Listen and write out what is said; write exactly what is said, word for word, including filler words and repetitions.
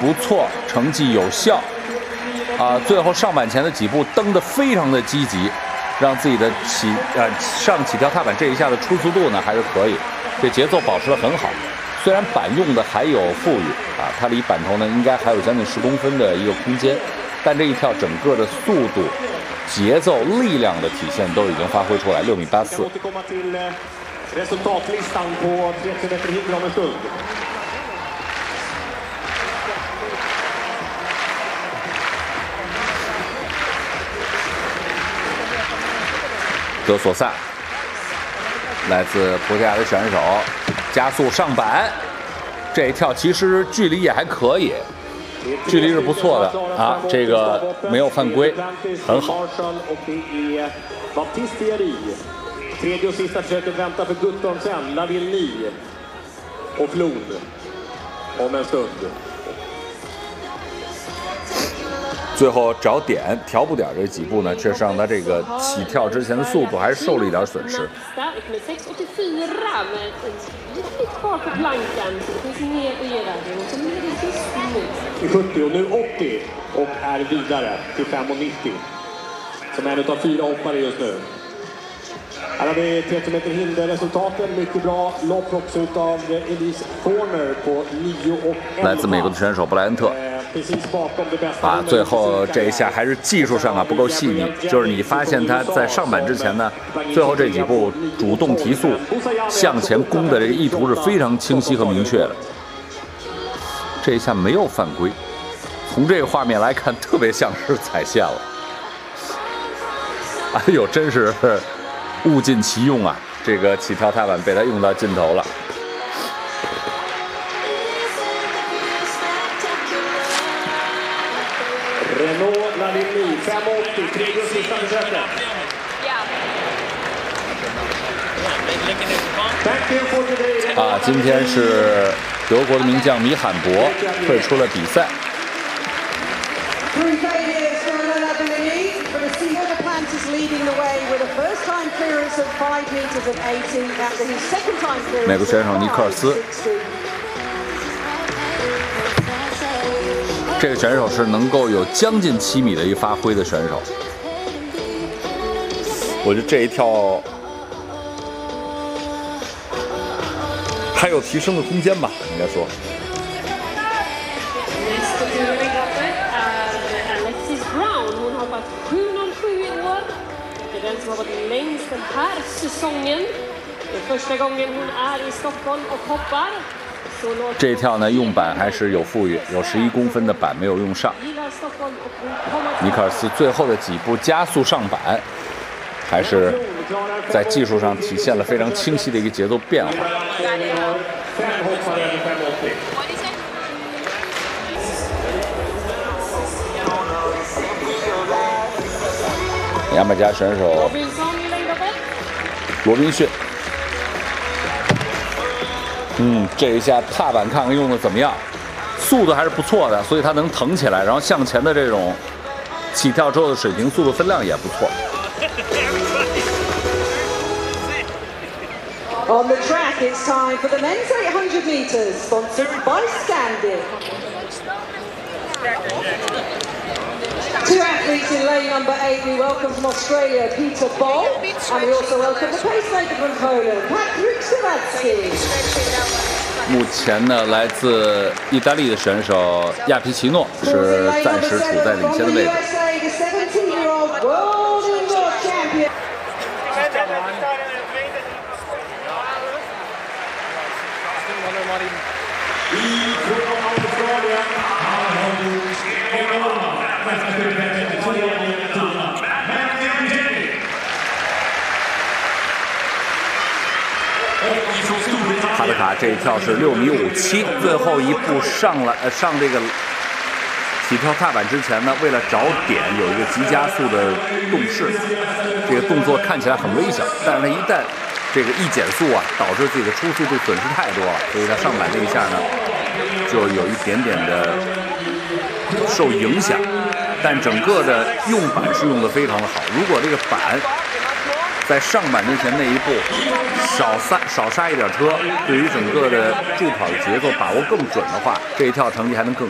不错，成绩有效。啊，最后上板前的几步蹬得非常的积极，让自己的起呃上起跳踏板这一下的出速度呢还是可以，这节奏保持得很好。虽然板用的还有富裕啊，它离板头呢应该还有将近十公分的一个空间，但这一跳整个的速度、节奏、力量的体现都已经发挥出来，六米八四。德索萨，来自葡萄牙的选手，加速上板，这一跳其实距离也还可以，距离是不错的啊，这个没有犯规，很好。最后找点调不点这几步呢，确实让他这个起跳之前的速度还是受了一点损失。 sjuttio och nu åttio och är vidare till fem och nittio som en av fyra hoppare just nu. Här har vi trettio meter hinderresultaten, mycket bra lopp också utav Elise Forner på nio och elva. 来自美国的选手布莱恩特。啊，最后这一下还是技术上啊不够细腻，就是你发现他在上板之前呢，最后这几步主动提速向前攻的这个意图是非常清晰和明确的。这一下没有犯规，从这个画面来看，特别像是踩线了。哎呦，真是物尽其用啊！这个起跳踏板被他用到尽头了。啊，今天是德国的名将米罕博退出了比赛。美国选手尼克尔斯。这个选手是能够有将近七米的一个发挥的选手，我觉得这一跳还有提升的空间吧，应该说。这一跳呢，用板还是有富裕，有十一公分的板没有用上。尼克尔斯最后的几步加速上板，还是在技术上体现了非常清晰的一个节奏变化。牙买加选手罗宾逊。嗯，这一下踏板看看用的怎么样，速度还是不错的，所以它能腾起来，然后向前的这种起跳之后的水平速度分量也不错。 On the track, it's time for the men's eight hundred meters, sponsored by Scandic. Two athletes in lane number eight, we welcome from Australia, Peter Boll, and we also welcome the pacemaker from Poland, Patrick Szymanski. 目前呢，来自意大利的选手亚皮奇诺是暂时处在领先的位置。哈德卡这一跳是六米五七，最后一步上了呃上这个起跳踏板之前呢，为了找点有一个急加速的动势，这个动作看起来很微小，但是他一旦这个一减速啊，导致自己的初速度损失太多了，所以他上板这一下呢，就有一点点的受影响。但整个的用板是用的非常的好，如果这个板在上板之前那一步少刹少刹一点车，对于整个的助跑的节奏把握更准的话，这一跳成绩还能更。